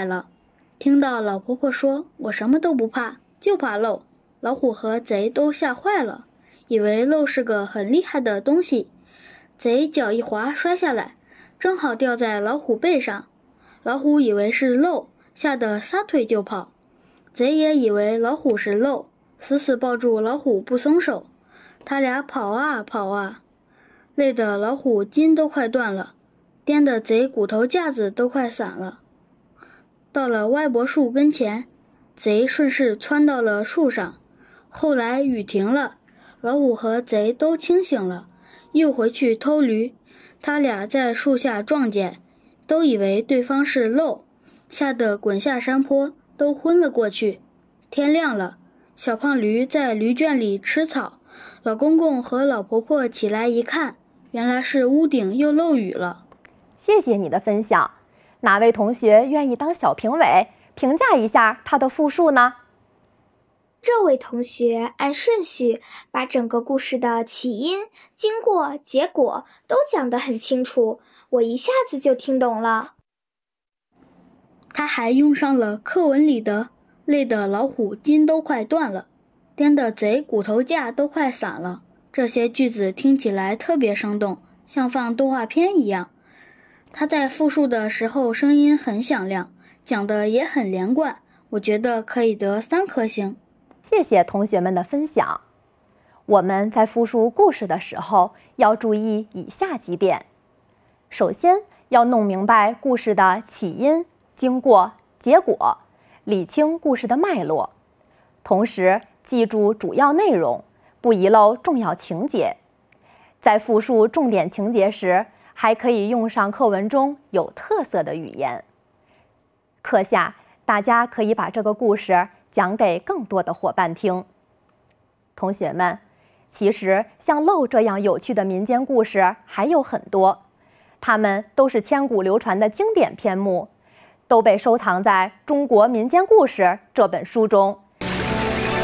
来了。听到老婆婆说我什么都不怕，就怕漏，老虎和贼都吓坏了，以为漏是个很厉害的东西。贼脚一滑摔下来，正好掉在老虎背上。老虎以为是漏，吓得撒腿就跑。贼也以为老虎是漏，死死抱住老虎不松手。他俩跑啊跑啊，累得老虎筋都快断了，颠得贼骨头架子都快散了。到了歪脖树跟前，贼顺势窜到了树上。后来雨停了，老虎和贼都清醒了，又回去偷驴。他俩在树下撞见，都以为对方是漏，吓得滚下山坡，都昏了过去。天亮了，小胖驴在驴圈里吃草，老公公和老婆婆起来一看，原来是屋顶又漏雨了。 谢谢你的分享。哪位同学愿意当小评委，评价一下他的复述呢？ 这位同学按顺序把整个故事的起因、经过、结果都讲得很清楚，我一下子就听懂了。 他还用上了课文里的累得老虎筋都快断了，颠得贼骨头架都快散了。这些句子听起来特别生动，像放动画片一样。他在复述的时候声音很响亮，讲得也很连贯，我觉得可以得3颗星。 谢谢同学们的分享。我们在复述故事的时候要注意以下几点。首先要弄明白故事的起因、经过、结果，理清故事的脉络，同时记住主要内容，不遗漏重要情节。在复述重点情节时，还可以用上课文中有特色的语言。课下大家可以把这个故事讲给更多的伙伴听。同学们，其实像漏这样有趣的民间故事还有很多，它们都是千古流传的经典篇目，都被收藏在《中国民间故事》这本书中。